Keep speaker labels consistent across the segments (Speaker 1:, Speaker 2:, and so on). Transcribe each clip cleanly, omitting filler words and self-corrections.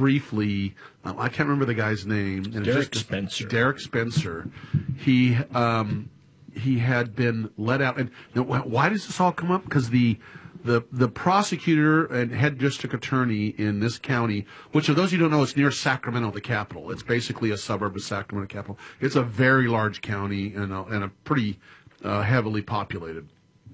Speaker 1: briefly, I can't remember the guy's name. And
Speaker 2: Derek Spencer.
Speaker 1: Derek Spencer. He had been let out. And why does this all come up? Because the prosecutor and head district attorney in this county, which of those you don't know, it's near Sacramento, the capital. It's basically a suburb of Sacramento capital. It's a very large county and a pretty heavily populated.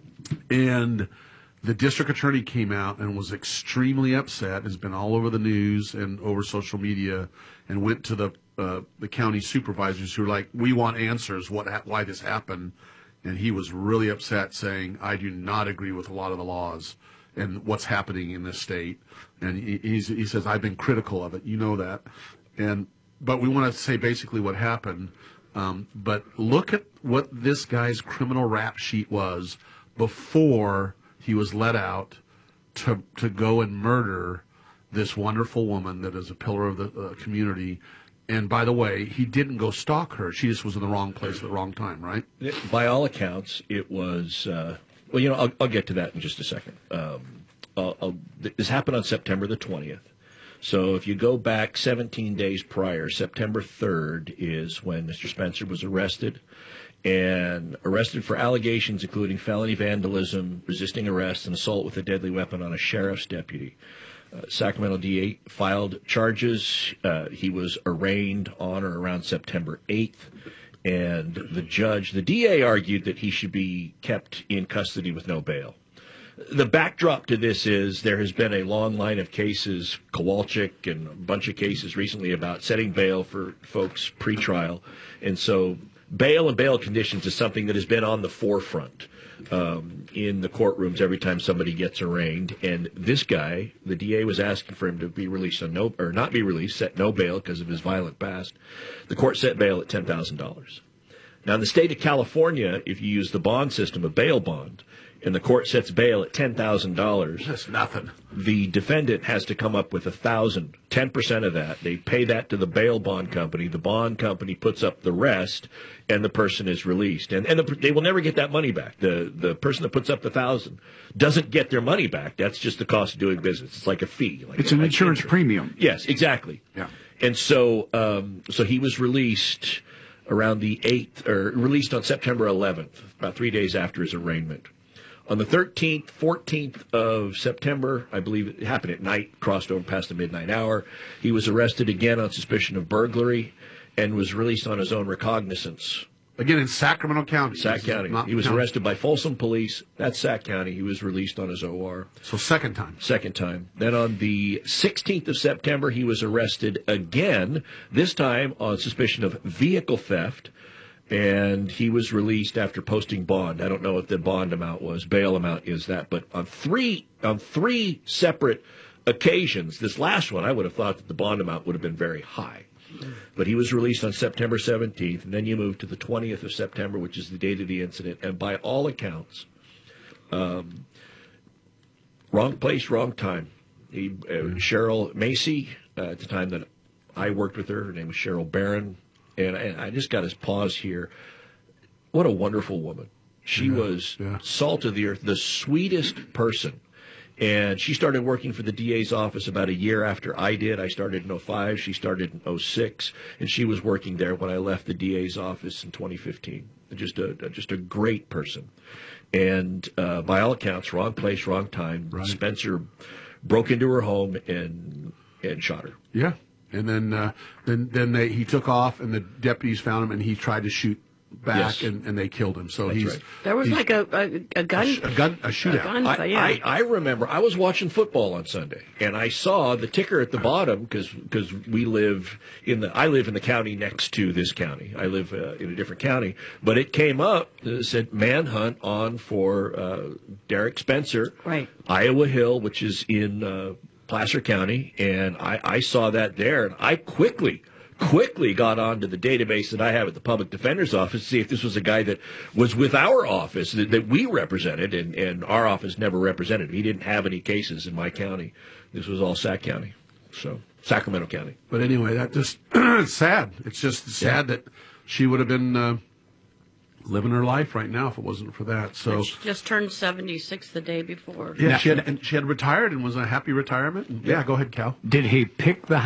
Speaker 1: And the district attorney came out and was extremely upset, has been all over the news and over social media, and went to the county supervisors who were like, we want answers, why this happened. And he was really upset, saying, I do not agree with a lot of the laws and what's happening in this state. And he says, I've been critical of it. You know that. But we want to say basically what happened. But look at what this guy's criminal rap sheet was before he was let out to go and murder this wonderful woman that is a pillar of the community. And by the way, he didn't go stalk her. She just was in the wrong place at the wrong time, right?
Speaker 2: By all accounts, it was, I'll get to that in just a second. This happened on September the 20th. So if you go back 17 days prior, September 3rd is when Mr. Spencer was arrested, and arrested for allegations including felony vandalism, resisting arrest, and assault with a deadly weapon on a sheriff's deputy. Sacramento DA filed charges. He was arraigned on or around September 8th, and the DA argued that he should be kept in custody with no bail. The backdrop to this is there has been a long line of cases, Kowalczyk and a bunch of cases recently about setting bail for folks pre-trial, and so bail and bail conditions is something that has been on the forefront in the courtrooms every time somebody gets arraigned. And this guy, the DA was asking for him to be released on not be released, set no bail because of his violent past. The court set bail at $10,000. Now, in the state of California, if you use the bond system, a bail bond, and the court sets bail at $10,000,
Speaker 1: that's nothing.
Speaker 2: The defendant has to come up with 10% of that. They pay that to the bail bond company. The bond company puts up the rest, and the person is released. And they will never get that money back. The person that puts up the $1,000 doesn't get their money back. That's just the cost of doing business. It's like a fee.
Speaker 3: It's an insurance premium.
Speaker 2: Yes, exactly.
Speaker 3: Yeah.
Speaker 2: And so he was released around the 8th, or released on September 11th, about 3 days after his arraignment. On the 13th, 14th of September, I believe it happened at night, crossed over past the midnight hour, he was arrested again on suspicion of burglary and was released on his own recognizance.
Speaker 1: Again, in Sacramento County.
Speaker 2: Sac County. He was arrested by Folsom Police. That's Sac County. He was released on his OR.
Speaker 1: So second time.
Speaker 2: Second time. Then on the 16th of September, he was arrested again, this time on suspicion of vehicle theft. And he was released after posting bond. I don't know what the bond amount was. Bail amount is that. But on three separate occasions, this last one, I would have thought that the bond amount would have been very high. But he was released on September 17th, and then you move to the 20th of September, which is the date of the incident. And by all accounts, wrong place, wrong time. Cheryl Macy, at the time that I worked with her name was Cheryl Barron. And I just got to pause here. What a wonderful woman. She was salt of the earth, the sweetest person. And she started working for the DA's office about a year after I did. I started in 2005. She started in 2006. And she was working there when I left the DA's office in 2015. Just a great person. And by all accounts, wrong place, wrong time. Right. Spencer broke into her home and shot her.
Speaker 1: Yeah. And then he took off, and the deputies found him, and he tried to shoot back, and they killed him. So
Speaker 2: That's
Speaker 1: he's
Speaker 2: right.
Speaker 4: There was like a shootout.
Speaker 2: I remember I was watching football on Sunday, and I saw the ticker at the bottom because I live in the county next to this county. I live in a different county, but it came up that said manhunt on for Derek Spencer,
Speaker 4: right?
Speaker 2: Iowa Hill, which is in Placer County, and I saw that there, and I quickly got onto the database that I have at the Public Defender's Office to see if this was a guy that was with our office that we represented, and our office never represented him. He didn't have any cases in my county. This was all Sac County, so Sacramento County.
Speaker 1: But anyway, that just it's sad. It's just sad that she would have been living her life right now if it wasn't for that. So
Speaker 4: she just turned 76 the day before.
Speaker 1: Yeah, she had retired and was a happy retirement. Yeah, go ahead, Cal.
Speaker 3: Did he pick the